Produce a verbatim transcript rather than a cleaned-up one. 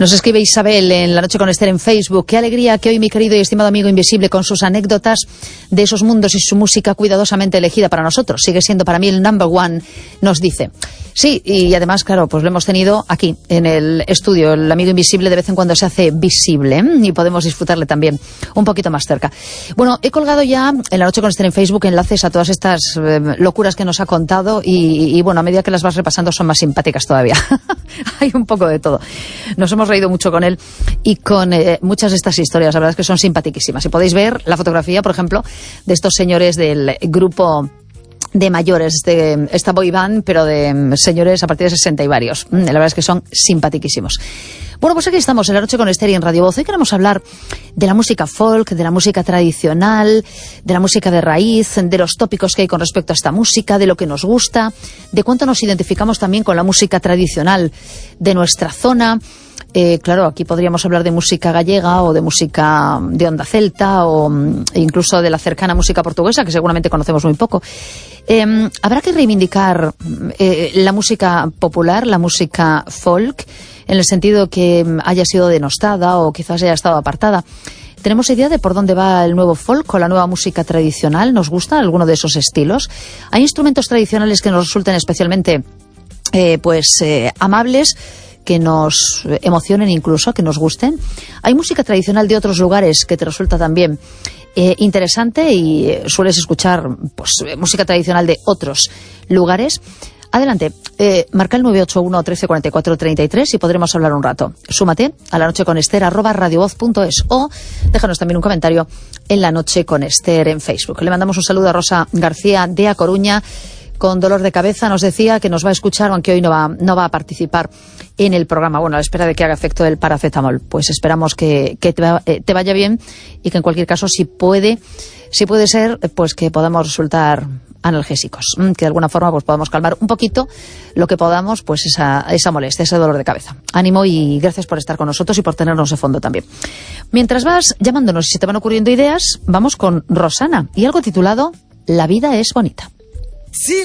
Nos escribe Isabel en La Noche con Esther en Facebook. Qué alegría que hoy mi querido y estimado amigo invisible, con sus anécdotas de esos mundos y su música cuidadosamente elegida para nosotros, sigue siendo para mí el number one, nos dice. Sí, y además, claro, pues lo hemos tenido aquí, en el estudio. El amigo invisible de vez en cuando se hace visible, ¿eh? Y podemos disfrutarle también un poquito más cerca. Bueno, he colgado ya en La Noche con Esther en Facebook enlaces a todas estas eh, locuras que nos ha contado y, y, bueno, a medida que las vas repasando son más simpáticas todavía. Hay un poco de todo. Nos hemos reído mucho con él y con eh, muchas de estas historias. La verdad es que son simpaticísimas. Y podéis ver la fotografía, por ejemplo, de estos señores del grupo de mayores, de esta boy band, pero de señores a partir de sesenta y varios. La verdad es que son simpaticísimos. Bueno, pues aquí estamos en La Noche con Esther y en Radio Voz. Hoy queremos hablar de la música folk, de la música tradicional, de la música de raíz, de los tópicos que hay con respecto a esta música, de lo que nos gusta, de cuánto nos identificamos también con la música tradicional de nuestra zona. Eh, claro, aquí podríamos hablar de música gallega o de música de onda celta o incluso de la cercana música portuguesa, que seguramente conocemos muy poco. Eh, habrá que reivindicar eh, la música popular, la música folk, en el sentido que haya sido denostada o quizás haya estado apartada. ¿Tenemos idea de por dónde va el nuevo folk o la nueva música tradicional? ¿Nos gusta alguno de esos estilos? ¿Hay instrumentos tradicionales que nos resulten especialmente eh, pues eh, amables, que nos emocionen incluso, que nos gusten? ¿Hay música tradicional de otros lugares que te resulta también eh, interesante y eh, sueles escuchar pues música tradicional de otros lugares? Adelante, eh, marca el nueve ocho uno, trece, cuarenta y cuatro, treinta y tres y podremos hablar un rato. Súmate a La Noche con Esther arroba radiovoz punto es o déjanos también un comentario en La Noche con Esther en Facebook. Le mandamos un saludo a Rosa García de A Coruña. Con dolor de cabeza nos decía que nos va a escuchar, aunque hoy no va, no va a participar en el programa. Bueno, a la espera de que haga efecto el paracetamol. Pues esperamos que, que te, va, eh, te vaya bien y que en cualquier caso, si puede, si puede ser, pues que podamos resultar analgésicos, que de alguna forma pues podamos calmar un poquito lo que podamos, pues esa, esa molestia, ese dolor de cabeza. Ánimo y gracias por estar con nosotros y por tenernos de fondo también. Mientras vas llamándonos y se te van ocurriendo ideas, vamos con Rosana y algo titulado La vida es bonita. Sí.